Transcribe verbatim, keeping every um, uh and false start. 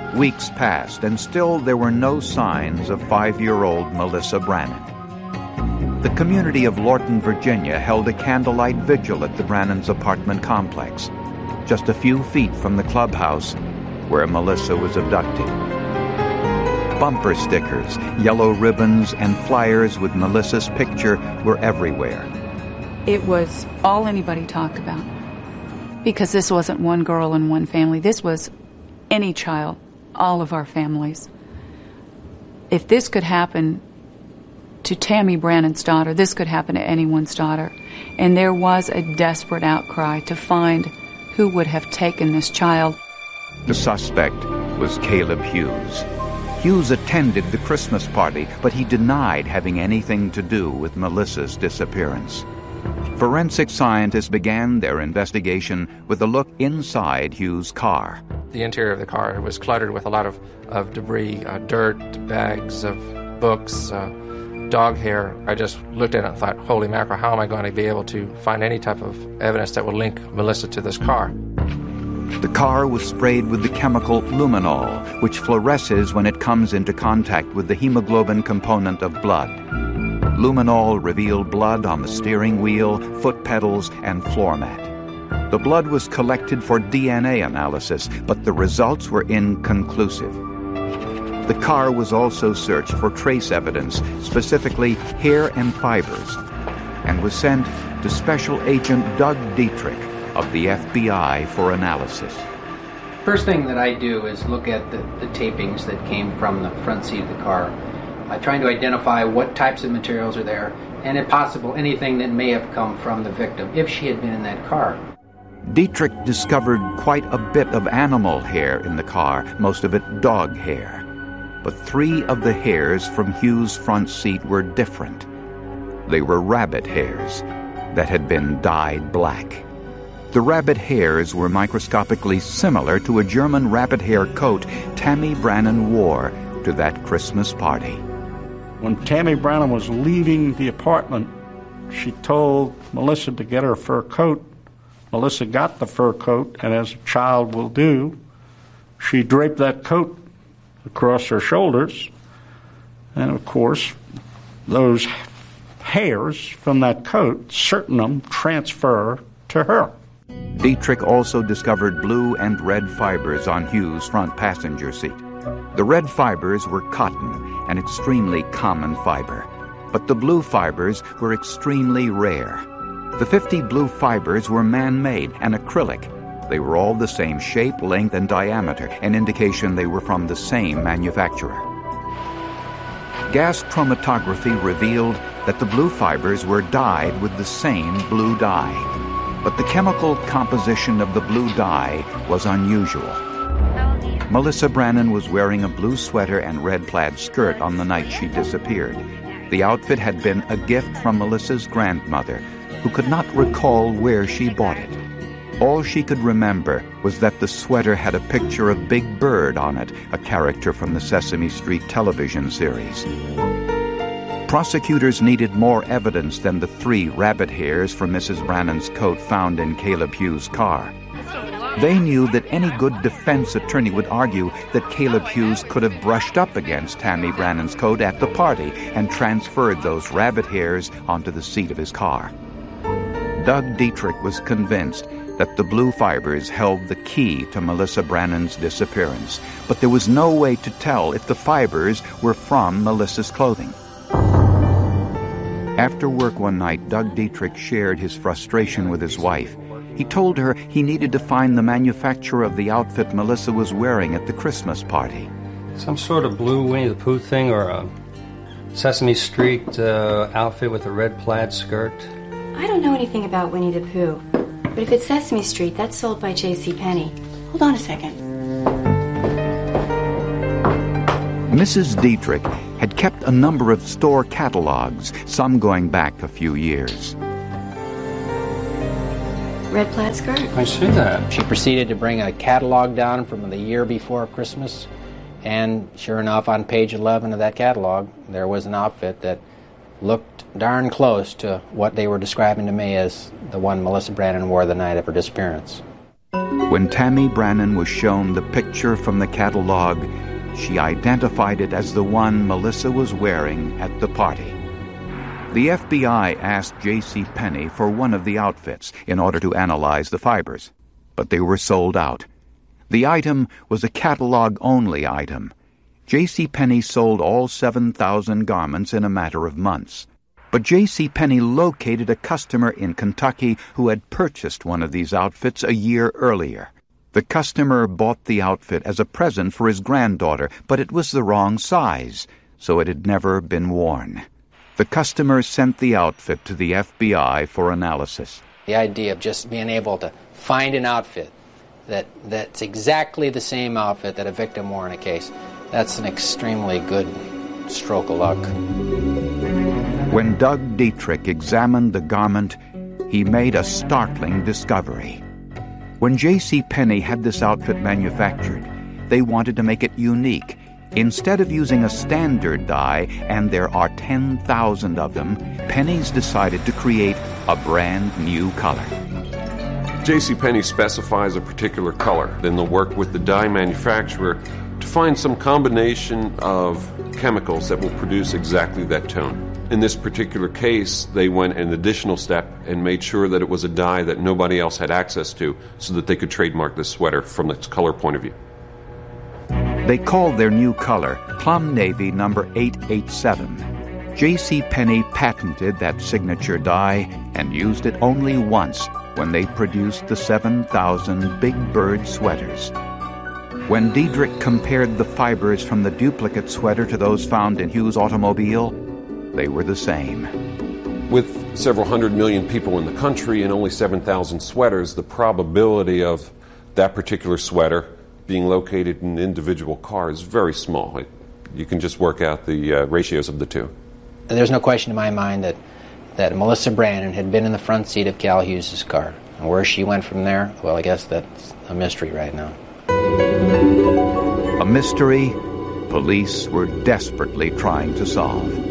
Weeks passed, and still there were no signs of five-year-old Melissa Brannon. The community of Lorton, Virginia, held a candlelight vigil at the Brannons' apartment complex, just a few feet from the clubhouse where Melissa was abducted. Bumper stickers, yellow ribbons, and flyers with Melissa's picture were everywhere. It was all anybody talked about, because this wasn't one girl and one family. This was any child, all of our families. If this could happen to Tammy Brannon's daughter, this could happen to anyone's daughter. And there was a desperate outcry to find who would have taken this child. The suspect was Caleb Hughes. Hughes attended the Christmas party, but he denied having anything to do with Melissa's disappearance. Forensic scientists began their investigation with a look inside Hughes' car. The interior of the car was cluttered with a lot of, of debris, uh, dirt, bags of books, uh, dog hair. I just looked at it and thought, holy mackerel, how am I going to be able to find any type of evidence that will link Melissa to this car? The car was sprayed with the chemical luminol, which fluoresces when it comes into contact with the hemoglobin component of blood. Luminol revealed blood on the steering wheel, foot pedals, and floor mat. The blood was collected for D N A analysis, but the results were inconclusive. The car was also searched for trace evidence, specifically hair and fibers, and was sent to Special Agent Doug Dietrich of the F B I for analysis. First thing that I do is look at the, the tapings that came from the front seat of the car, uh, trying to identify what types of materials are there, and if possible, anything that may have come from the victim, if she had been in that car. Dietrich discovered quite a bit of animal hair in the car, most of it dog hair. But three of the hairs from Hughes' front seat were different. They were rabbit hairs that had been dyed black. The rabbit hairs were microscopically similar to a German rabbit hair coat Tammy Brannon wore to that Christmas party. When Tammy Brannon was leaving the apartment, she told Melissa to get her fur coat. Melissa got the fur coat, and as a child will do, she draped that coat across her shoulders, and of course, those hairs from that coat, certain of them, transfer to her. Dietrich also discovered blue and red fibers on Hughes' front passenger seat. The red fibers were cotton, an extremely common fiber, but the blue fibers were extremely rare. The fifty blue fibers were man-made and acrylic. They were all the same shape, length, and diameter, an indication they were from the same manufacturer. Gas chromatography revealed that the blue fibers were dyed with the same blue dye. But the chemical composition of the blue dye was unusual. Melissa Brannon was wearing a blue sweater and red plaid skirt on the night she disappeared. The outfit had been a gift from Melissa's grandmother, who could not recall where she bought it. All she could remember was that the sweater had a picture of Big Bird on it, a character from the Sesame Street television series. Prosecutors needed more evidence than the three rabbit hairs from Missus Brannon's coat found in Caleb Hughes' car. They knew that any good defense attorney would argue that Caleb Hughes could have brushed up against Tammy Brannon's coat at the party and transferred those rabbit hairs onto the seat of his car. Doug Dietrich was convinced that the blue fibers held the key to Melissa Brannon's disappearance, but there was no way to tell if the fibers were from Melissa's clothing. After work one night, Doug Dietrich shared his frustration with his wife. He told her he needed to find the manufacturer of the outfit Melissa was wearing at the Christmas party. Some sort of blue Winnie the Pooh thing, or a Sesame Street uh, outfit with a red plaid skirt. I don't know anything about Winnie the Pooh, but if it's Sesame Street, that's sold by J C Penney. Hold on a second. Missus Dietrich had kept a number of store catalogs, some going back a few years. Red plaid skirt? I see that. She proceeded to bring a catalog down from the year before Christmas, and sure enough, on page eleven of that catalog, there was an outfit that looked darn close to what they were describing to me as the one Melissa Brannon wore the night of her disappearance. When Tammy Brannan was shown the picture from the catalog, she identified it as the one Melissa was wearing at the party. The F B I asked J C. Penney for one of the outfits in order to analyze the fibers, but they were sold out. The item was a catalog-only item. J C. Penney sold all seven thousand garments in a matter of months. But J C. Penney located a customer in Kentucky who had purchased one of these outfits a year earlier. The customer bought the outfit as a present for his granddaughter, but it was the wrong size, so it had never been worn. The customer sent the outfit to the F B I for analysis. The idea of just being able to find an outfit that that's exactly the same outfit that a victim wore in a case, that's an extremely good stroke of luck. When Doug Dietrich examined the garment, he made a startling discovery. When J C. Penney had this outfit manufactured, they wanted to make it unique. Instead of using a standard dye, and there are ten thousand of them, Penney's decided to create a brand new color. J C. Penney specifies a particular color. Then they'll work with the dye manufacturer to find some combination of chemicals that will produce exactly that tone. In this particular case, they went an additional step and made sure that it was a dye that nobody else had access to so that they could trademark this sweater from its color point of view. They called their new color Plum Navy number eight eight seven. J C. Penney patented that signature dye and used it only once when they produced the seven thousand Big Bird sweaters. When Dietrich compared the fibers from the duplicate sweater to those found in Hughes' automobile, they were the same. With several hundred million people in the country and only seven thousand sweaters, the probability of that particular sweater being located in an individual car is very small. It, you can just work out the uh, ratios of the two. There's no question in my mind that, that Melissa Brannan had been in the front seat of Cal Hughes' car. And where she went from there, well, I guess that's a mystery right now. A mystery police were desperately trying to solve.